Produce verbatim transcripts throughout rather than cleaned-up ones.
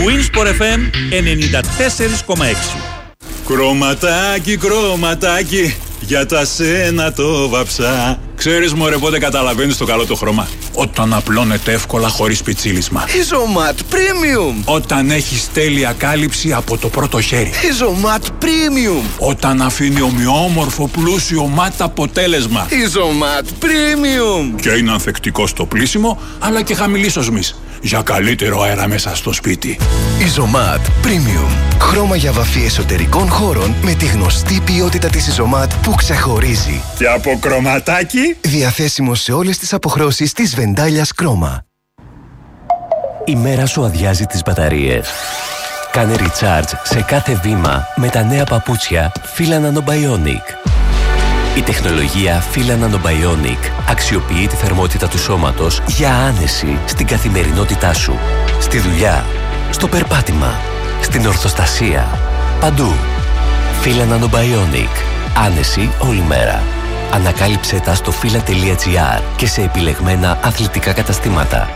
Winsport εφ εμ ενενήντα τέσσερα κόμμα έξι. Κρωματάκι, κρωματάκι, για τα σένα το βαψά. Ξέρεις μωρέ πότε καταλαβαίνεις το καλό το χρώμα? Όταν απλώνεται εύκολα χωρίς πιτσίλισμα. Isomat Premium. Όταν έχεις τέλεια κάλυψη από το πρώτο χέρι. Isomat Premium. Όταν αφήνει ομοιόμορφο πλούσιο ματ αποτέλεσμα. Isomat Premium. Και είναι ανθεκτικό στο πλύσιμο αλλά και χαμηλής οσμής, για καλύτερο αέρα μέσα στο σπίτι. Isomat Premium. Χρώμα για βαφή εσωτερικών χώρων με τη γνωστή ποιότητα της Isomat που ξεχωρίζει. Και από κρωματάκι. Διαθέσιμο σε όλες τις αποχρώσεις της Βεντάλιας Κρόμα. Η μέρα σου αδειάζει τις μπαταρίες. Κάνε recharge σε κάθε βήμα με τα νέα παπούτσια Fila Nanobionic. Η τεχνολογία Fila Nanobionic αξιοποιεί τη θερμότητα του σώματος για άνεση στην καθημερινότητά σου. Στη δουλειά, στο περπάτημα, στην ορθοστασία, παντού. Fila Nanobionic. Άνεση όλη μέρα. Ανακάλυψε τα στο fila τελεία gr και σε επιλεγμένα αθλητικά καταστήματα.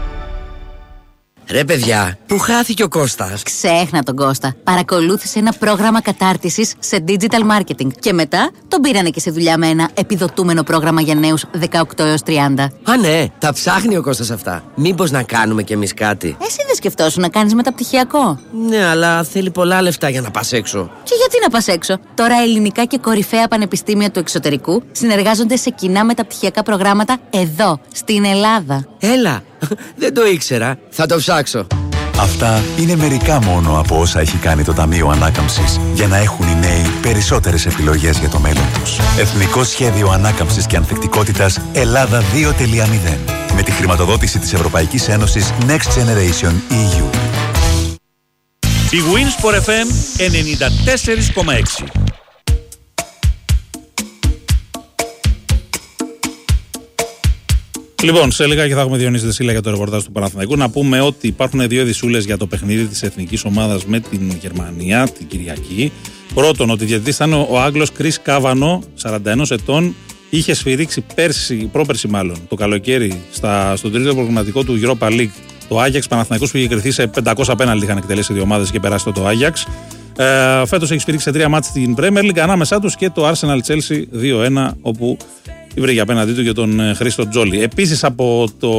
Ρε παιδιά, πού χάθηκε ο Κώστας? Ξέχνα τον Κώστα. Παρακολούθησε ένα πρόγραμμα κατάρτισης σε digital marketing και μετά τον πήρανε και σε δουλειά με ένα επιδοτούμενο πρόγραμμα για νέους δεκαοκτώ έως τριάντα. Α, ναι, τα ψάχνει ο Κώστας αυτά. Μήπως να κάνουμε κι εμείς κάτι? Εσύ δεν σκεφτόσου να κάνεις μεταπτυχιακό? Ναι, αλλά θέλει πολλά λεφτά για να πας έξω. Και γιατί να πας έξω? Τώρα ελληνικά και κορυφαία πανεπιστήμια του εξωτερικού συνεργάζονται σε κοινά μεταπτυχιακά προγράμματα εδώ, στην Ελλάδα. Έλα, δεν το ήξερα. Θα το ψάξω. Αυτά είναι μερικά μόνο από όσα έχει κάνει το Ταμείο Ανάκαμψης για να έχουν οι νέοι περισσότερες επιλογές για το μέλλον τους. Εθνικό Σχέδιο Ανάκαμψης και Ανθεκτικότητας Ελλάδα δύο τελεία μηδέν με τη χρηματοδότηση της Ευρωπαϊκής Ένωσης Next Generation ι γιου. Η Winsport εφ εμ ενενήντα τέσσερα κόμμα έξι. Λοιπόν, σε λίγα και θα έχουμε Διονύση Δεσίλα για το ρεπορτάζ του Παναθηναϊκού. Να πούμε ότι υπάρχουν δύο ειδισούλες για το παιχνίδι της εθνικής ομάδας με την Γερμανία την Κυριακή. Πρώτον, ότι διαιτητής ήταν ο Άγγλος Κρίς Κάβανο, σαράντα ένα ετών. Είχε σφυρίξει πέρσι, πρόπερσι μάλλον, το καλοκαίρι στα, στον τρίτο προγραμματικό του Europa League το Άγιαξ Παναθηναϊκός που είχε κρυθεί σε πεντακόσια πέναλτι. Είχαν εκτελέσει δύο ομάδες και περάσει το Άγιαξ. Ε, φέτος έχει σφυρίξει σε τρία μάτς στην Premier League, ανάμεσά τους και το Arsenal Chelsea δύο ένα, όπου βρήκε απέναντί του και τον Χρήστο Τζόλι. Επίσης, από το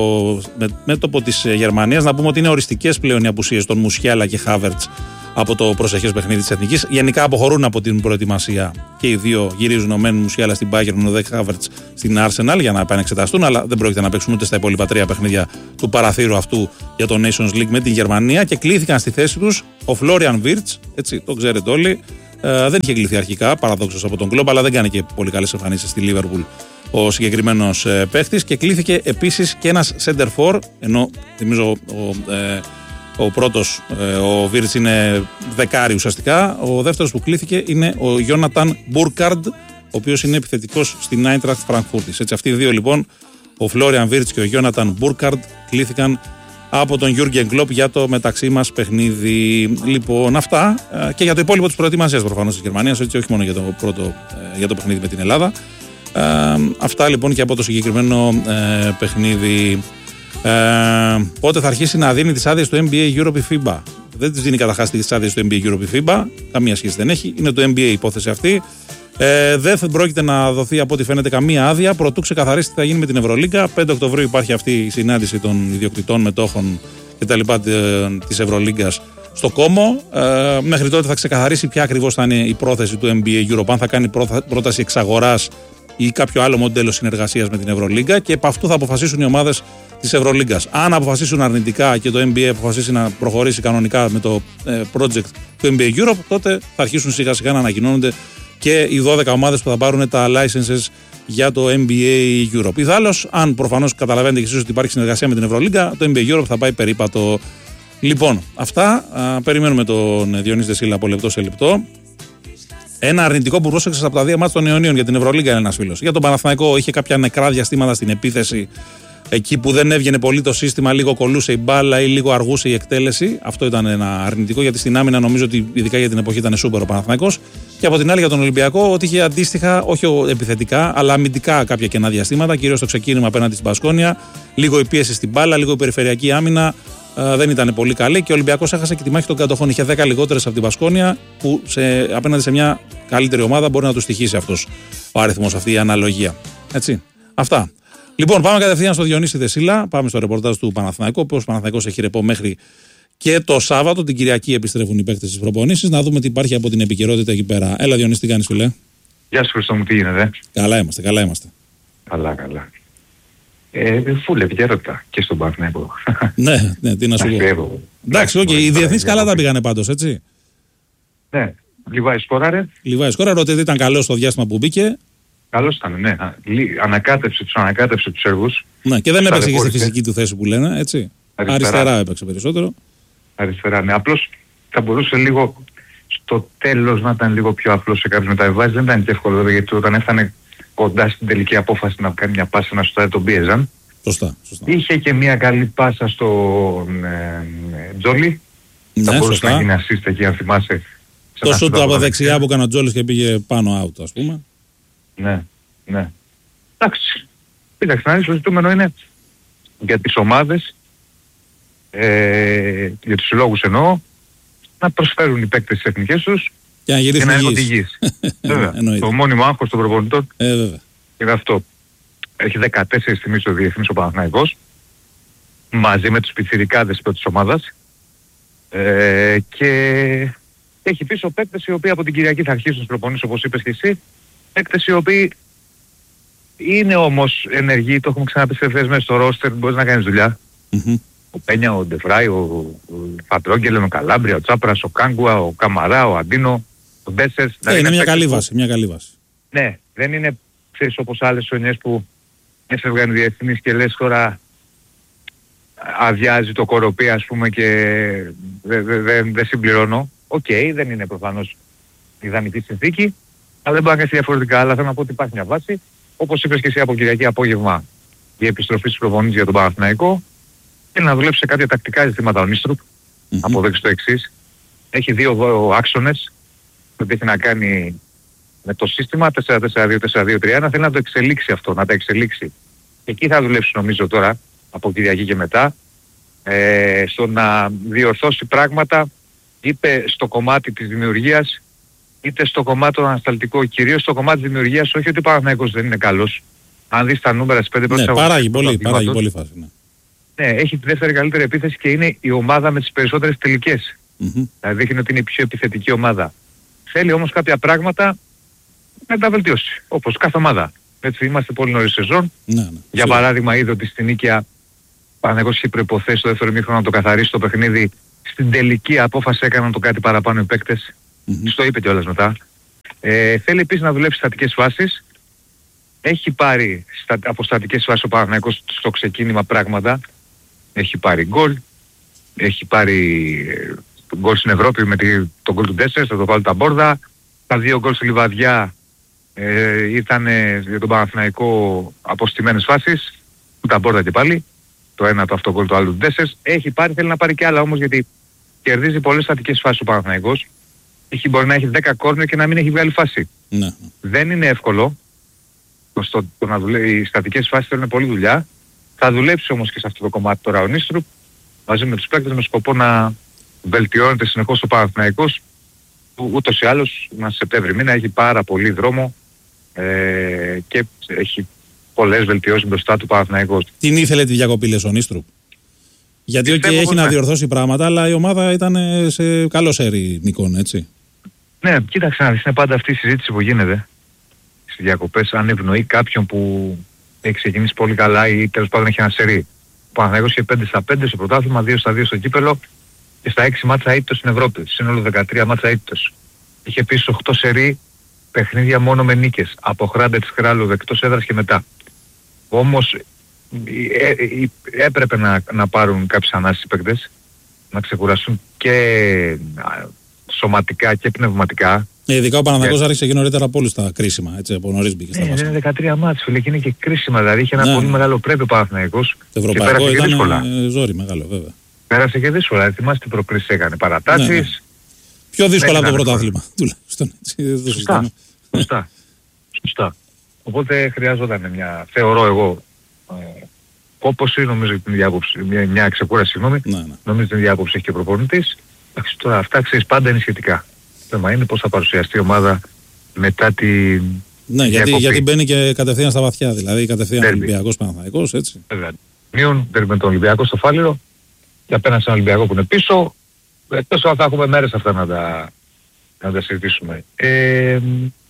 μέτωπο της Γερμανίας, να πούμε ότι είναι οριστικές πλέον οι απουσίες των Μουσιάλα και Χάβερτς από το προσεχές παιχνίδι της Εθνικής. Γενικά αποχωρούν από την προετοιμασία και οι δύο, γυρίζουν ο Μεν Μουσιάλα στην Bayern, ο Δε Χάβερτς στην Arsenal για να επανεξεταστούν, αλλά δεν πρόκειται να παίξουν ούτε στα υπόλοιπα τρία παιχνίδια του παραθύρου αυτού για το Nations League με την Γερμανία και κλήθηκαν στη θέση τους ο Φλόριαν Βίρτς, έτσι το ξέρετε όλοι. Ε, δεν είχε κληθεί αρχικά, παραδόξως από τον κλόμπ, αλλά δεν κάνει και πολύ καλές εμφανίσεις στη Liverpool ο συγκεκριμένος ε, παίχτης και κλήθηκε επίσης και ένας center for, ενώ θυμίζω ο, ε, ο πρώτος, ε, ο Βίρτς είναι δεκάρι ουσιαστικά, ο δεύτερος που κλήθηκε είναι ο Γιόναταν Μπούρκαρντ, ο οποίος είναι επιθετικός στην Άιντραχτ Φραγκφούρτης. Έτσι, αυτοί οι δύο λοιπόν, ο Φλόριαν Βίρτς και ο Γιόναταν Μπούρκαρντ, κλήθηκαν από τον Γιούργεν Κλοπ για το μεταξύ μας παιχνίδι. Λοιπόν, αυτά ε, και για το υπόλοιπο της προετοιμασίας προφανώς της Γερμανίας, έτσι, όχι μόνο για το, πρώτο, ε, για το παιχνίδι με την Ελλάδα. Ε, αυτά λοιπόν και από το συγκεκριμένο ε, παιχνίδι. Ε, πότε θα αρχίσει να δίνει τις άδειες του N B A Europe η φίμπα? Δεν τις δίνει καταρχάς τις άδειες του N B A Europe η φίμπα, καμία σχέση δεν έχει, είναι το N B A η υπόθεση αυτή. Ε, δεν πρόκειται να δοθεί από ό,τι φαίνεται καμία άδεια προτού ξεκαθαρίσει τι θα γίνει με την Ευρωλίγκα. πέντε Οκτωβρίου υπάρχει αυτή η συνάντηση των ιδιοκτητών, μετόχων κτλ. Της Ευρωλίγκας στο Κόμο. Ε, μέχρι τότε θα ξεκαθαρίσει ποια ακριβώς θα είναι η πρόθεση του N B A Europe, αν θα κάνει πρόταση εξαγοράς ή κάποιο άλλο μοντέλο συνεργασίας με την Ευρωλίγκα, και επ' αυτού θα αποφασίσουν οι ομάδες της Ευρωλίγκας. Αν αποφασίσουν αρνητικά και το N B A αποφασίσει να προχωρήσει κανονικά με το ε, project του N B A Europe, τότε θα αρχίσουν σιγά σιγά να ανακοινώνονται και οι δώδεκα ομάδες που θα πάρουν τα licenses για το N B A Europe. Ιδάλλως, αν προφανώς καταλαβαίνετε και εσείς ότι υπάρχει συνεργασία με την Ευρωλίγκα, το N B A Europe θα πάει περίπατο. Λοιπόν, αυτά. Α, περιμένουμε τον Διονύση Δεσίλα από λεπτό σε λεπτό. Ένα αρνητικό που πρόσεξε από τα δύο μάτς των Ιωνίων για την Ευρωλίγκα είναι ένας φίλος. Για τον Παναθηναϊκό είχε κάποια νεκρά διαστήματα στην επίθεση, εκεί που δεν έβγαινε πολύ το σύστημα, λίγο κολούσε η μπάλα ή λίγο αργούσε η εκτέλεση. Αυτό ήταν ένα αρνητικό, γιατί στην άμυνα νομίζω ότι ειδικά για την εποχή ήταν σούπερ ο Παναθηναϊκός. Και από την άλλη για τον Ολυμπιακό, ότι είχε αντίστοιχα, όχι επιθετικά, αλλά αμυντικά κάποια κενά διαστήματα, κυρίως στο ξεκίνημα απέναντι στην Μπασκόνια. Λίγο η πίεση στην μπάλα, λίγο η περιφερειακή άμυνα. Uh, δεν ήταν πολύ καλή και ο Ολυμπιακός έχασε και τη μάχη των κατοχών. Είχε δέκα λιγότερες από την Πασκόνια, που σε, απέναντι σε μια καλύτερη ομάδα μπορεί να του στοιχήσει αυτός ο αριθμός, αυτή η αναλογία. Έτσι. Αυτά. Λοιπόν, πάμε κατευθείαν στο Διονύση Δεσίλα. Πάμε στο ρεπορτάζ του Παναθηναϊκού. Ο Παναθηναϊκός έχει ρεπό μέχρι και το Σάββατο. Την Κυριακή επιστρέφουν οι παίκτες στις προπονήσεις. Να δούμε τι υπάρχει από την επικαιρότητα εκεί πέρα. Έλα, Διονύση, τι κάνεις, φίλε? Γεια σου, Χριστό μου, τι γίνεται? Καλά είμαστε, καλά είμαστε. Καλά, καλά. Ε, φούλε, επικαιρότητα και στον Παναθηναϊκό. Ναι, ναι, τι να σου πω. Εντάξει, okay, οι διεθνείς καλά τα πήγανε πάντως, έτσι. Ναι, Λιβάη σκόραρε. Λιβάη σκόραρε, ότι ήταν καλό στο διάστημα που μπήκε. Καλώς ήταν, ναι. Ανακάτεψε τους, ανακάτεψε τους Σέρβους. Ναι, και δεν έπαιξε και στη φυσική του θέση που λένε, έτσι. Αριστερά, Αριστερά έπαιξε περισσότερο. Αριστερά, ναι. Απλώς θα μπορούσε λίγο στο τέλος να ήταν λίγο πιο απλό σε κάποιες μεταβιβάσεις. Δεν ήταν και εύκολο, γιατί όταν έφτανε κοντά στην τελική απόφαση να κάνει μια πάσα να στο τον πίεζαν. Σωστά, σωστά. Είχε και μια καλή πάσα στον ε, ε, Τζόλι. Ναι, θα μπορούσε σωστά. να γίνει assist εκεί, αν θυμάσαι. Το σούτ από δεξιά που έκανε ο Τζόλις και πήγε πάνω out, ας πούμε. Ναι, ναι. Εντάξει. Κοίταξε να δεις, το ζητούμενο είναι για τις ομάδες, ε, για τους συλλόγους εννοώ, να προσφέρουν οι παίκτες τις εθνικές τους και να, και να είναι οδηγείς. Βέβαια. Το μόνιμο άγχος των προπονητών ε, βέβαια. είναι αυτό. Έχει δεκατέσσερις θυμίσεις ο διεθνής ο Παναθηναϊκός, μαζί με τους πιτσιρικάδες της ομάδας, ε, και έχει πίσω παίκτες οι οποίοι από την Κυριακή θα αρχίσουν τις προπονήσεις, όπως είπες και εσύ. Παίκτες οι οποίοι είναι όμως ενεργοί, το έχουμε ξαναπεί σε ευθές μέσα στο ρόστερ, μπορείς να κάνεις δουλειά. Mm-hmm. Ο Πένια, ο Ντεφράι, ο, ο Πατρόγγελεν, ο Καλάμπρια, ο Τσάπρας, ο Κάγκουα, ο Καμαρά, ο Αντίνο, ο Ντέσσερς. Ε, είναι μια καλή βάση, μια καλή βάση. Ναι, δεν είναι, ξέρεις, όπως άλλες χρονιές που έφευγαν διεθνείς και λες τώρα αδειάζει το κοροπή, ας πούμε, και δεν δε, δε, δε συμπληρώνω. Οκ, okay, δεν είναι προφανώς ιδανική συνθήκη, αλλά δεν μπορεί να κάνει διαφορετικά. Αλλά θέλω να πω ότι υπάρχει μια βάση. Όπως είπες και εσύ, από Κυριακή απόγευμα η επιστροφή στις προπονήσεις για τον Παναθηναϊκό. Θέλει να δουλέψει σε κάποια τακτικά ζητήματα ο Νίστρουπ. Mm-hmm. Αποδέξει το εξής. Έχει δύο άξονες που έχει να κάνει με το σύστημα τέσσερα τέσσερα δύο τέσσερα δύο τρία ένα. Θέλει να το εξελίξει αυτό, να τα εξελίξει. Εκεί θα δουλέψει νομίζω τώρα, από Κυριακή και μετά, ε, στο να διορθώσει πράγματα είτε στο κομμάτι της δημιουργίας, είτε στο κομμάτι το ανασταλτικό, κυρίως στο κομμάτι της δημιουργίας, όχι ότι ο Παναθηναϊκός δεν είναι καλός. Αν δεις τα νούμερα στις πέντε πρώτες ναι, παράγει πολύ, παράγει πολύ φάση. Ναι. Ναι, έχει τη δεύτερη καλύτερη επίθεση και είναι η ομάδα με τις περισσότερες τελικές. Mm-hmm. Δηλαδή δείχνει ότι είναι η πιο επιθετική ομάδα. Θέλει όμως κάποια πράγματα να τα βελτιώσει, όπως κάθε ομάδα. Έτσι είμαστε πολύ νωρίς σεζόν. Ναι, ναι. Για Σίγουρα. παράδειγμα, είδε ότι στην Νίκαια Παναθηναϊκός είχε προϋποθέσει το δεύτερο μήχρονο να το καθαρίσει το παιχνίδι. Στην τελική απόφαση έκαναν το κάτι παραπάνω οι παίκτες. Mm-hmm. Στο είπε κιόλας μετά. Ε, θέλει επίσης να δουλέψει στατικές φάσεις. Έχει πάρει στα, από στατικές φάσεις ο Παναθηναϊκός στο ξεκίνημα πράγματα. Έχει πάρει γκολ. Έχει πάρει γκολ στην Ευρώπη με τη, τον γκολ του Ντέσσερς, θα το βάλει τα μπόρδα. Τα δύο γκολ στη Λιβαδιά ε, ήταν για τον Παναθηναϊκό αποστημένες φάσεις. Τα μπόρδα και πάλι. Το ένα το αυτό γκολ, το άλλο του Ντέσσερς. Έχει πάρει, θέλει να πάρει και άλλα όμως, γιατί κερδίζει πολλές στατικές φάσεις ο Παναθηναϊκός. Έχει, μπορεί να έχει δέκα κόρνερ και να μην έχει βγάλει φάση. Ναι. Δεν είναι εύκολο. Το, στο, το να δουλε... Οι στατικές φάσεις θέλουν πολλή δουλειά. Θα δουλέψει όμως και σε αυτό το κομμάτι τώρα ο Νίστρουπ μαζί με τους παίκτες με σκοπό να βελτιώνεται συνεχώς ο Παναθηναϊκός, που ούτως ή άλλως να Σεπτέμβρη μήνα έχει πάρα πολύ δρόμο ε, και έχει πολλές βελτιώσεις μπροστά του Παναθηναϊκός. Την ήθελε τη διακοπή, λες, ο Νίστρουπ? Γιατί okay, έχει να διορθώσει πράγματα, αλλά η ομάδα ήταν σε καλό σέρι νικών, έτσι. Ναι, κοίταξε να δεις, είναι πάντα αυτή η συζήτηση που γίνεται στις διακοπές, αν ευνοεί κάποιον που έχει ξεκινήσει πολύ καλά ή τέλος πάντων έχει ένα σερί. Ο Παναθηναϊκός είχε πέντε στα πέντε στο πρωτάθλημα, δύο στα δύο στο κύπελο και στα έξι μάτσα αίτητος στην Ευρώπη. Σύνολο δεκατρία μάτσα αίτητος. Είχε επίσης οκτώ σερί παιχνίδια μόνο με νίκες. Από Χράντε της Χράλου, εκτός έδρας και μετά. Όμως ε, ε, έπρεπε να, να πάρουν κάποιες ανάσεις οι παίκτες, να ξεκουραστούν και α, σωματικά και πνευματικά. Ε, ειδικά ο Παναθηναϊκός άρχισε και νωρίτερα από όλους τα κρίσιμα, έτσι, από νωρίς μπήκε στα βασικά. Είναι δεκατρία μάτς, φίλε, και είναι και κρίσιμα, δηλαδή είχε ένα ναι, πολύ ναι. μεγάλο πρέπει ο Παναθηναϊκός. Το ευρωπαϊκό ήταν δύσκολα. Ζόρι μεγάλο, βέβαια. Πέρασε και δύσκολα, θυμάστε τι προκρίσεις έκανε, παρατάσεις. Ναι, ναι. Πιο δύσκολα από το πρωτάθλημα, τουλάχιστον. Σωστά, σωστά, σωστά. Οπότε χρειάζονταν μια, θεωρώ εγώ, ε, κόπωση, νομίζω την διάποψη, μια, μια ξεκούραση, συγγνώμη, ναι, ναι. νομίζω την διάποψη έχει και ο προπονητής. Εντάξει, τώρα αυτά ξέρεις πάντα είναι σχετικά. Το θέμα είναι πώς θα παρουσιαστεί η ομάδα μετά τη. Ναι, γιατί, γιατί μπαίνει και κατευθείαν στα βαθιά, δηλαδή κατευθείαν Ολυμπιακός Παναθηναϊκός, έτσι. Βέβαια. Μείον, παίρνουμε τον Ολυμπιακό στο Φάληρο και απέναντι στον Ολυμπιακό που είναι πίσω. Εκτός αν θα έχουμε μέρες αυτά να τα, να τα συζητήσουμε. Ε, ε,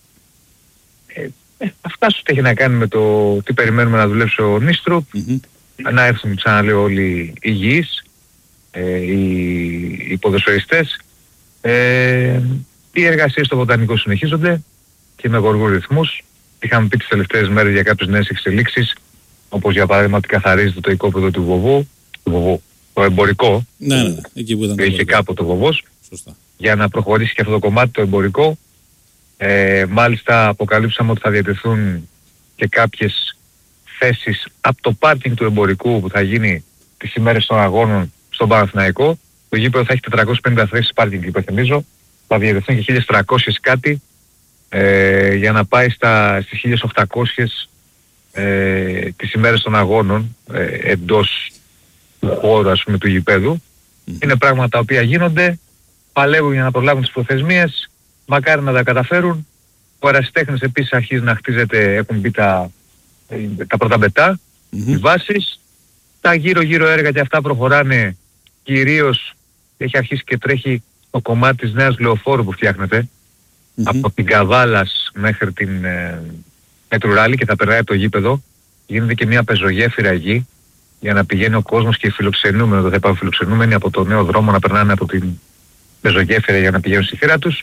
ε, αυτά σου έχει να κάνει με το τι περιμένουμε να δουλέψει ο Νίστροπ. Mm-hmm. Να έρθουν, ξαναλέω, όλοι υγιείς, ε, οι, οι ποδοσφαιριστές. Ε, οι εργασίες στο Βοτανικό συνεχίζονται και με γοργούς ρυθμούς. Είχαμε πει τις τελευταίες μέρες για κάποιες νέες εξελίξεις, όπως για παράδειγμα ότι καθαρίζεται το οικόπεδο του Βοβού, του Βοβού, το εμπορικό, ναι, ναι, εκεί που ήταν το είχε κάποτε ο Βοβός, σωστά, για να προχωρήσει και αυτό το κομμάτι το εμπορικό. Ε, μάλιστα αποκαλύψαμε ότι θα διατεθούν και κάποιες θέσεις από το πάρκινγκ του εμπορικού που θα γίνει τις ημέρες των αγώνων στον Παναθηναϊκό. Το γήπεδο θα έχει τετρακόσιες πενήντα θέσεις πάρκινγκ, υπενθυμίζω. Θα διατεθούν και χίλιες τριακόσιες κάτι ε, για να πάει στα, στις χίλιες οκτακόσιες ε, τις ημέρες των αγώνων ε, εντός του χώρου, ας πούμε, του γηπέδου. Mm. Είναι πράγματα τα οποία γίνονται, παλεύουν για να προλάβουν τις προθεσμίες, μακάρι να τα καταφέρουν. Ο ερασιτέχνης επίσης αρχίζει να χτίζεται, έχουν μπει τα, τα πρώτα μπετά, mm-hmm. οι βάσεις. Τα γύρω-γύρω έργα και αυτά προχωράνε, κυρίως έχει αρχίσει και τρέχει το κομμάτι της νέας λεωφόρου που φτιάχνεται, mm-hmm. από την Καβάλας μέχρι την ε, Μετρουράλη και θα περνάει από το γήπεδο. Γίνεται και μια πεζογέφυρα εκεί για να πηγαίνει ο κόσμος και οι φιλοξενούμενοι, δεν θα είπαμε φιλοξενούμενοι, από το νέο δρόμο να περνάνε από την πεζογέφυρα για να πηγαίνουν στη θύρα τους.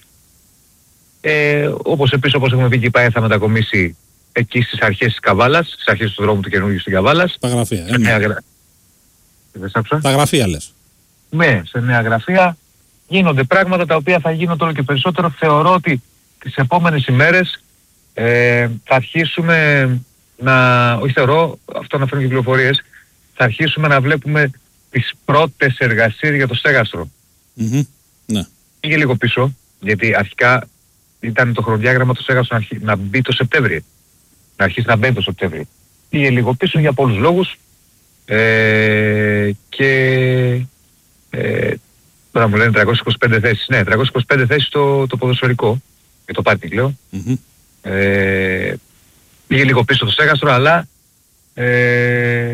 Ε, όπως επίσης, όπως έχουμε πει, και η ΠΑΕ θα μετακομίσει εκεί στις αρχές της Καβάλας, στις αρχές του δρόμου του καινούργιου στην Καβάλας. Τα γραφεία, ε, νέα γρα... Τα γραφεία λες. Ναι, σε νέα γραφεία γίνονται πράγματα τα οποία θα γίνονται όλο και περισσότερο. Θεωρώ ότι τις επόμενες ημέρες ε, θα αρχίσουμε να, όχι θεωρώ, αυτό να φέρνει και πληροφορίες, θα αρχίσουμε να βλέπουμε τις πρώτες εργασίες για το στέγαστρο. Mm-hmm. Ναι. Πήγε λίγο πίσω, γιατί αρχικά ήταν το χρονοδιάγραμμα το στέγαστρο να, αρχί, να μπει το Σεπτέμβριο. Να αρχίσει να μπαίνει το Σεπτέμβριο. Πήγε λίγο πίσω για πολλούς λόγους ε, και ε, τώρα μου λένε τριακόσιες είκοσι πέντε θέσεις. Ναι, τριακόσιες είκοσι πέντε θέσεις το, το ποδοσφαιρικό, για το πάρτι λέω. Mm-hmm. Ε, πήγε λίγο πίσω το στέγαστρο, αλλά ε,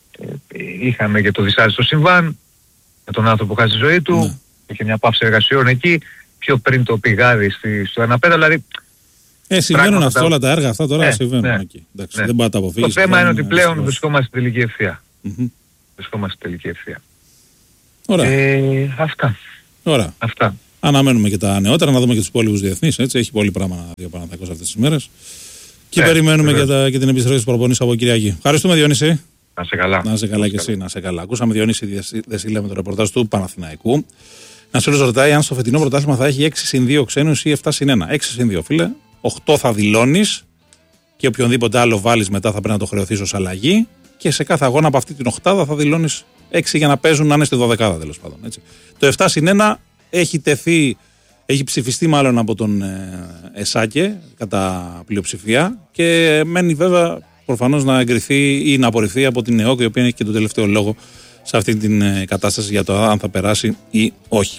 είχαμε και το δυσάρεστο συμβάν με τον άνθρωπο που χάσει τη ζωή του, ναι. Είχε μια παύση εργασιών εκεί, πιο πριν το πηγάδι στη, στο ένα πέντε, δηλαδή ε, συμβαίνουν αυτά τα... όλα τα έργα αυτά τώρα, ναι, συμβαίνουν ναι, εκεί. Εντάξει, ναι. Δεν μπορεί να τα αποφύγεις. Το θέμα είναι ότι πλέον βρισκόμαστε στην τελική ευθεία. Mm-hmm. Βρισκόμαστε στην τελική ευθεία. Ωραία. Ε, αυτά. Ωραία. Αυτά. Αναμένουμε και τα νεότερα, να δούμε και τους υπόλοιπους διεθνείς, έτσι. Έχει πολύ πράγμα να δει ο Παναθηναϊκός αυτές τις ημέρες. Και ναι, περιμένουμε και, τα, και την επιστροφή της προπονήσης από Κυριακή. Ευχαριστούμε, Διονύση. Να σε καλά. Να σε καλά και εσύ, να σε καλά. Ακούσαμε Διονύση Δεσίλα με το ρεπορτάζ του Παναθηναϊκού. Ένα φίλος ρωτάει αν στο φετινό πρωτάθλημα θα έχει έξι συν δύο ξένους ή επτά συν ένα. έξι συν δύο, φίλε. οκτώ θα δηλώνεις και οποιονδήποτε άλλο βάλεις μετά θα πρέπει να το χρεωθείς ως αλλαγή. Και σε κάθε αγώνα από αυτή την οκτάδα θα δηλώνεις έξι για να παίζουν να είναι στη δωδεκάδα, τέλος πάντων. Έτσι. Το επτά συν ένα έχει τεθεί, έχει ψηφιστεί μάλλον από τον ε, ΕΣΑΚΕ κατά πλειοψηφία και μένει βέβαια προφανώς να εγκριθεί ή να απορριφθεί από την ΕΟΚ, η οποία έχει και το τελευταίο λόγο σε αυτή την ε, κατάσταση για το αν θα περάσει ή όχι.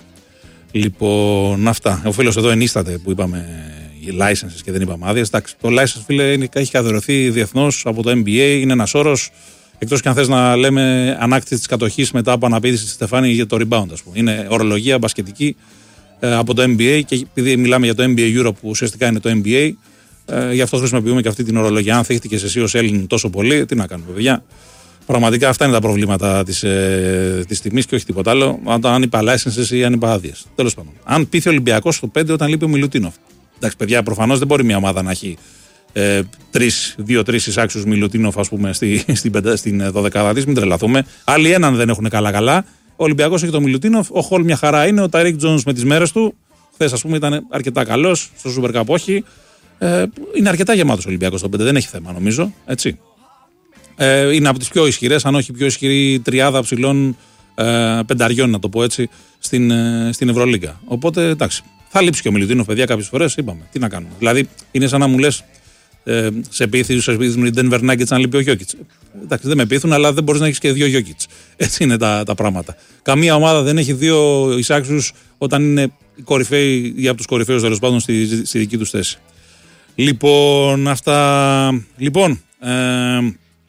Λοιπόν, αυτά. Ο φίλος εδώ ενίσταται που είπαμε licenses και δεν είπαμε άδειες. Εντάξει, το license, φίλε, είναι, έχει καθιερωθεί διεθνώς από το N B A, είναι ένας όρος. Εκτός και αν θες να λέμε ανάκτηση της κατοχής μετά από αναπήδηση στη Στεφάνη για το rebound, ας πούμε. Είναι ορολογία μπασκετική ε, από το N B A και επειδή μιλάμε για το N B A Europe που ουσιαστικά είναι το N B A, ε, γι' αυτό χρησιμοποιούμε και αυτή την ορολογία. Αν θύχτηκες εσύ ως Έλλην τόσο πολύ, τι να κάνουμε, παιδιά. Πραγματικά αυτά είναι τα προβλήματα της, ε, της τιμής και όχι τίποτα άλλο. Αν είπα licenses ή αν είπα άδειες. Τέλος πάντων. Αν πείθει ο Ολυμπιακός στο πέντε όταν λείπει ο Μιλουτίνοφ. Εντάξει, παιδιά, προφανώς δεν μπορεί μια ομάδα να έχει ε, δύο-τρεις εισάξιους Μιλουτίνοφ, ας πούμε, στη, στην, στην δωδεκάδα της. Μην τρελαθούμε. Άλλοι έναν δεν έχουν καλά-καλά. Ο Ολυμπιακός έχει το Μιλουτίνοφ. Ο Χολ μια χαρά είναι. Ο Ταρίκ Τζόνς με τις μέρες του. Χθες, ας πούμε, ήταν αρκετά καλός. Στο Super Cup όχι. Ε, είναι αρκετά γεμάτος ο Ολυμπιακός στο πέντε. Δεν έχει θέμα, νομίζω. Έτσι. Ε, είναι από τις πιο ισχυρές, αν όχι πιο ισχυρή τριάδα ψηλών ε, πενταριών, να το πω έτσι, στην, ε, στην Ευρωλίγκα. Οπότε εντάξει, θα λείψει και ο Μιλουτίνοφ, παιδιά, κάποιες φορές. Είπαμε, τι να κάνουμε. Δηλαδή, είναι σαν να μου λες, Ε, σε πείθει, σε πείθουν οι Denver Nuggets αν λείπει ο Jokic. Εντάξει, δεν με πείθουν, αλλά δεν μπορείς να έχεις και δύο Jokic. Έτσι είναι τα, τα πράγματα. Καμία ομάδα δεν έχει δύο εισάξιους όταν είναι οι κορυφαίοι ή από τους κορυφαίους τέλος πάντων στη, στη δική τους θέση. Λοιπόν, αυτά. Λοιπόν. Ε,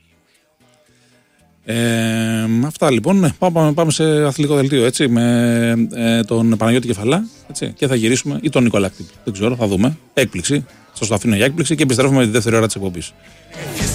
ε, αυτά λοιπόν. Πάμε, πάμε σε αθλητικό δελτίο έτσι, με ε, τον Παναγιώτη Κεφαλά έτσι, και θα γυρίσουμε ή τον Νικόλα Κτύπη. Δεν ξέρω, θα δούμε. Έκπληξη. Σας το αφήνω για έκπληξη και επιστρέφουμε με τη δεύτερη ώρα της εκπομπής.